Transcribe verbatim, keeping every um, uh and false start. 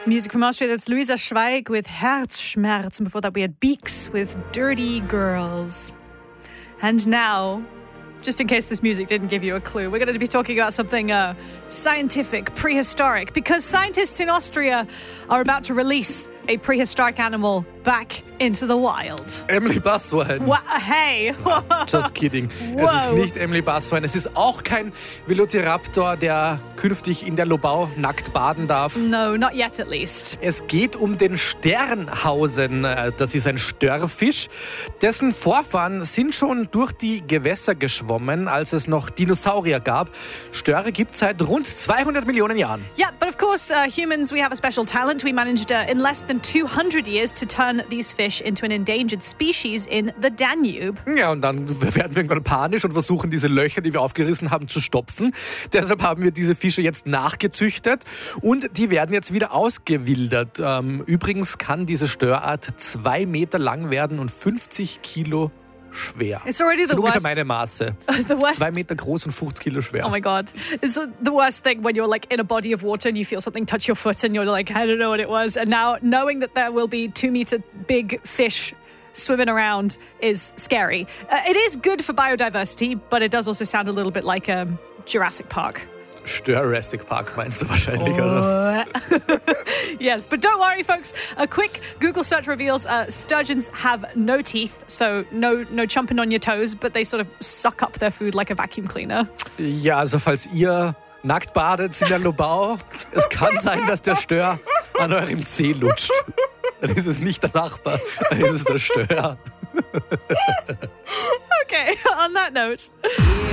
Music from Austria, that's Luisa Schweig with Herzschmerz. And before that, we had Beaks with Dirty Girls. And now, just in case this music didn't give you a clue, we're going to be talking about something uh, scientific, prehistoric, because scientists in Austria are about to release a prehistoric animal back into the wild. Emily Basswein. Wow, hey. Just kidding. Wow. Es ist nicht Emily Basswein. Es ist auch kein Velociraptor, der künftig in der Lobau nackt baden darf. No, not yet at least. Es geht um den Sternhausen. Das ist ein Störfisch. Dessen Vorfahren sind schon durch die Gewässer geschwommen, als es noch Dinosaurier gab. Störe gibt es seit rund zweihundert Millionen Jahren. Yeah, but of course, uh, humans, we have a special talent. We managed uh, in less than two hundred years to turn these fish into an endangered species in the Danube. Ja, und dann werden wir irgendwann panisch und versuchen, diese Löcher, die wir aufgerissen haben, zu stopfen. Deshalb haben wir diese Fische jetzt nachgezüchtet und die werden jetzt wieder ausgewildert. Ähm, übrigens kann diese Störart zwei Meter lang werden und fünfzig Kilo schwer. It's already das the sind ungefähr worst. meine Maße. The worst. Zwei Meter groß und fünfzig Kilo schwer. Oh my God. It's the worst thing when you're like in a body of water and you feel something touch your foot and you're like, I don't know what it was. And now knowing that there will be two meter big fish swimming around is scary. Uh, it is good for biodiversity, but it does also sound a little bit like um, Jurassic Park. Jurassic Park meinst du wahrscheinlich, oder? Yes, but don't worry, folks. A quick Google search reveals uh, sturgeons have no teeth, so no no jumping on your toes, but they sort of suck up their food like a vacuum cleaner. Ja, also falls ihr nackt badet in der Lobau, es kann sein, dass der Stör an eurem Zeh lutscht. Dann ist es nicht der Nachbar, dann ist es der Stör. Okay, on that note.